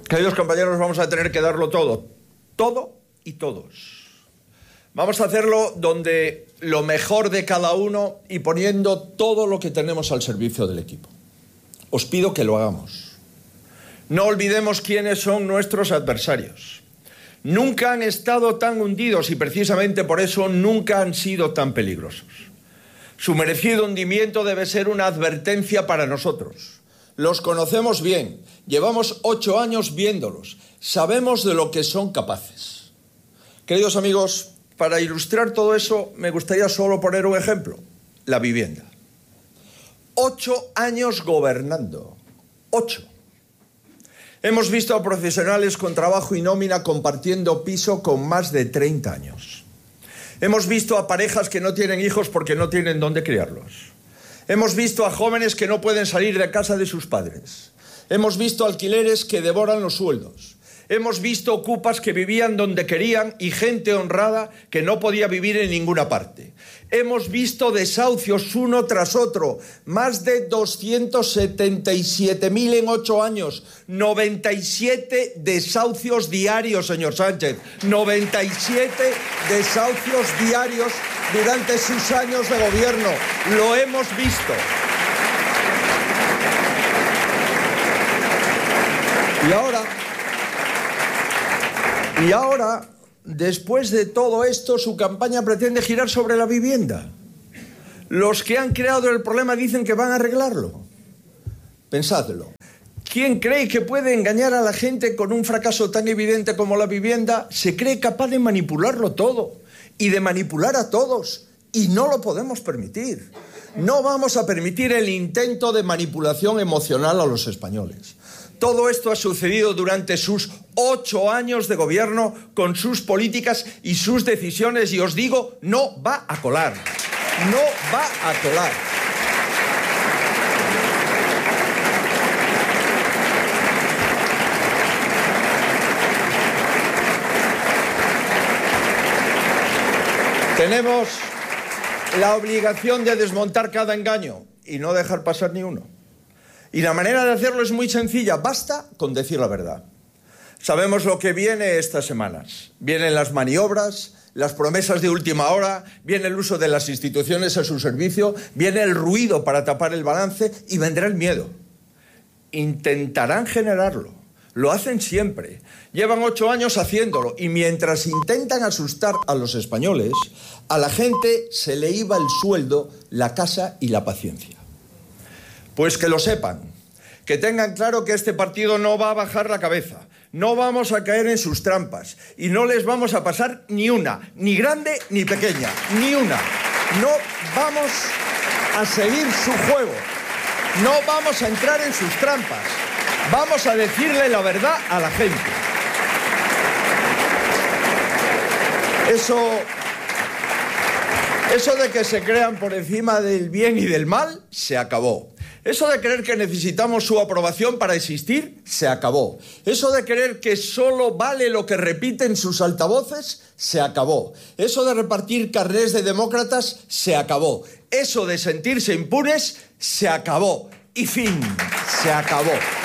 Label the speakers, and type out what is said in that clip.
Speaker 1: Queridos compañeros, vamos a tener que darlo todo. Todo y todos. Vamos a hacerlo donde lo mejor de cada uno y poniendo todo lo que tenemos al servicio del equipo. Os pido que lo hagamos. No olvidemos quiénes son nuestros adversarios. Nunca han estado tan hundidos y precisamente por eso nunca han sido tan peligrosos. Su merecido hundimiento debe ser una advertencia para nosotros. Los conocemos bien, llevamos 8 años viéndolos, sabemos de lo que son capaces. Queridos amigos, para ilustrar todo eso me gustaría solo poner un ejemplo, la vivienda. 8 años gobernando, 8. Hemos visto a profesionales con trabajo y nómina compartiendo piso con más de 30 años. Hemos visto a parejas que no tienen hijos porque no tienen dónde criarlos. Hemos visto a jóvenes que no pueden salir de casa de sus padres. Hemos visto alquileres que devoran los sueldos. Hemos visto ocupas que vivían donde querían y gente honrada que no podía vivir en ninguna parte. Hemos visto desahucios uno tras otro, más de 277.000 en 8 años, 97 desahucios diarios, señor Sánchez, 97 desahucios diarios durante sus años de gobierno. Lo hemos visto. Y ahora, después de todo esto, su campaña pretende girar sobre la vivienda. Los que han creado el problema dicen que van a arreglarlo. Pensadlo. ¿Quién cree que puede engañar a la gente con un fracaso tan evidente como la vivienda? Se cree capaz de manipularlo todo y de manipular a todos. Y no lo podemos permitir. No vamos a permitir el intento de manipulación emocional a los españoles. Todo esto ha sucedido durante sus 8 años de gobierno con sus políticas y sus decisiones y os digo, no va a colar. No va a colar. Tenemos la obligación de desmontar cada engaño y no dejar pasar ni uno. Y la manera de hacerlo es muy sencilla, basta con decir la verdad. Sabemos lo que viene estas semanas. Vienen las maniobras, las promesas de última hora, viene el uso de las instituciones a su servicio, viene el ruido para tapar el balance y vendrá el miedo. Intentarán generarlo. Lo hacen siempre. Llevan 8 años haciéndolo y mientras intentan asustar a los españoles, a la gente se le iba el sueldo, la casa y la paciencia. Pues que lo sepan, que tengan claro que este partido no va a bajar la cabeza, no vamos a caer en sus trampas y no les vamos a pasar ni una, ni grande ni pequeña, ni una. No vamos a seguir su juego, no vamos a entrar en sus trampas, vamos a decirle la verdad a la gente. Eso de que se crean por encima del bien y del mal, se acabó. Eso de creer que necesitamos su aprobación para existir, se acabó. Eso de creer que solo vale lo que repiten sus altavoces, se acabó. Eso de repartir carnés de demócratas, se acabó. Eso de sentirse impunes, se acabó. Y fin, se acabó.